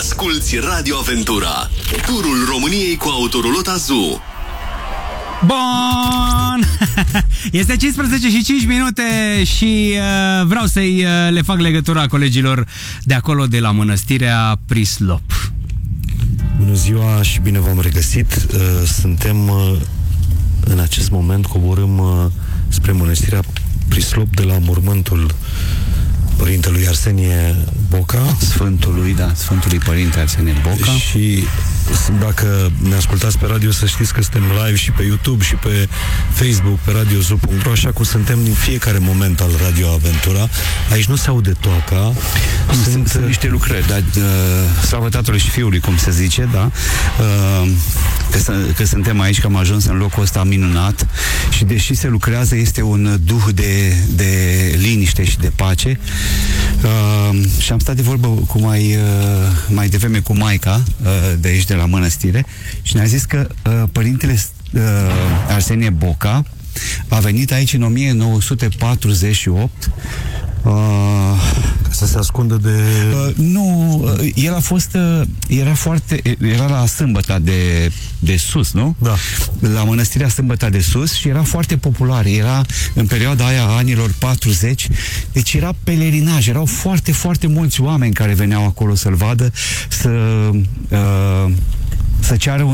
Asculți Radio Aventura, turul României cu Autoroulot Azu. Bun! Este 15 și 5 minute și vreau să-i le fac legătura colegilor de acolo, de la Mănăstirea Prislop. Bună ziua și bine v-am regăsit. Suntem în acest moment, coborâm spre Mănăstirea Prislop de la mormântul Părintelui Arsenie Boca, Sfântului Părinte Arsenie Boca. Și dacă ne ascultați pe radio, să știți că suntem live și pe YouTube și pe Facebook, pe radiozu.ro, așa cum suntem din fiecare moment al Radio Aventura. Aici nu se aude toaca. Sunt niște lucrări, dar slavă Tatălui și Fiului, cum se zice, da? Că suntem aici, că am ajuns în locul ăsta minunat și deși se lucrează, este un duh de liniște și de pace. Și am stat de vorbă cu mai devreme cu maica de aici, de la mănăstire, și ne-a zis că Părintele Arsenie Boca a venit aici în 1948 să se ascundă de... nu, el a fost era la Sâmbăta de Sus, nu? Da. La Mănăstirea Sâmbăta de Sus și era foarte popular. Era în perioada aia a anilor 40, deci era pelerinaj, erau foarte, foarte mulți oameni care veneau acolo să-l vadă, să ceară un